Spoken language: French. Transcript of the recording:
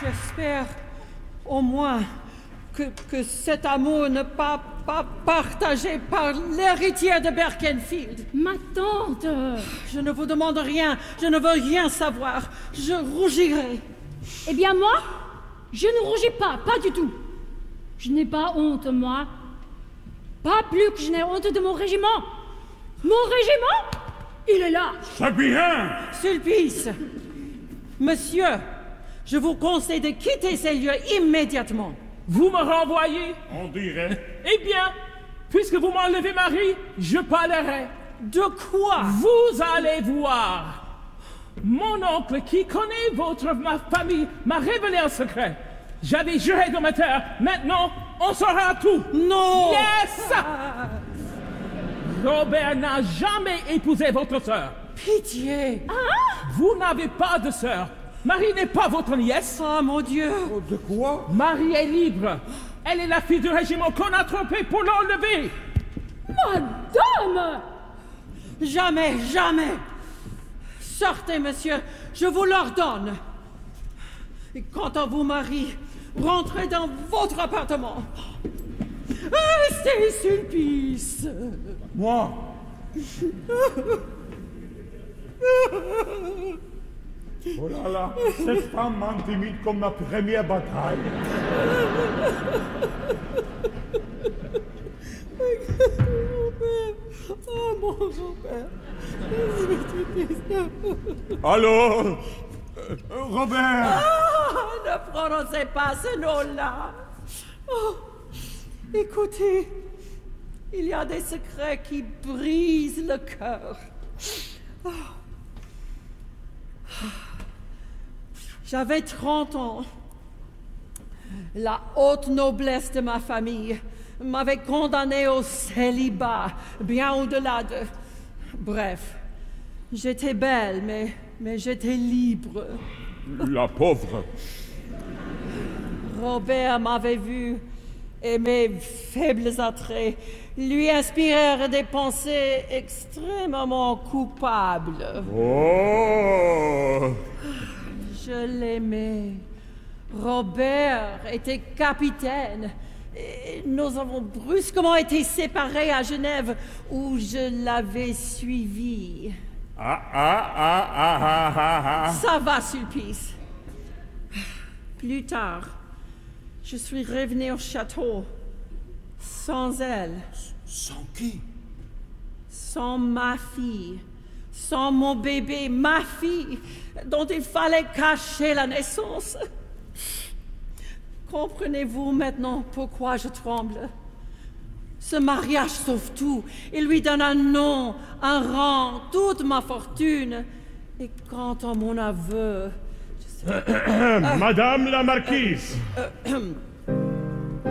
J'espère au moins que cet amour n'est pas partagé par l'héritière de Berkenfield. Ma tante! Je ne vous demande rien, je ne veux rien savoir. Je rougirai. Eh bien moi, je ne rougis pas du tout. Je n'ai pas honte, moi. Pas plus que je n'ai honte de mon régiment. Mon régiment, il est là. C'est bien! Sulpice, monsieur, je vous conseille de quitter ces lieux immédiatement. Vous me renvoyez? On dirait. Eh bien, puisque vous m'enlevez Marie, je parlerai. De quoi? Vous allez voir. Mon oncle, qui connaît ma famille, m'a révélé un secret. J'avais juré de me taire. Maintenant, on saura tout. Non! Yes! Robert n'a jamais épousé votre sœur. Pitié! Vous n'avez pas de sœur. Marie n'est pas votre nièce. Oh mon Dieu! De quoi? Marie est libre. Elle est la fille du régiment qu'on a trompé pour l'enlever. Madame! Jamais, jamais! Sortez, monsieur, je vous l'ordonne. Et quant à vous, Marie, rentrez dans votre appartement. Restez, Sulpice. Moi? Oh là là, cette femme m'intimide comme ma première bataille. Oh mon Robert. Allô? Robert? Ne prononcez pas ce nom-là. Oh, écoutez, il y a des secrets qui brisent le cœur. Oh. J'avais 30 ans. La haute noblesse de ma famille m'avait condamné au célibat, bien au-delà de... Bref, j'étais belle, mais j'étais libre. La pauvre. Robert m'avait vu et mes faibles attraits lui inspirèrent des pensées extrêmement coupables. Oh! Je l'aimais. Robert était capitaine. Et nous avons brusquement été séparés à Genève, où je l'avais suivi. Ça va, Sulpice. Plus tard, je suis revenu au château, sans elle. Sans qui? Sans ma fille, sans mon bébé, ma fille, dont il fallait cacher la naissance. Comprenez-vous maintenant pourquoi je tremble? Ce mariage sauve tout. Il lui donne un nom, un rang, toute ma fortune. Et quant à mon aveu... Madame la marquise!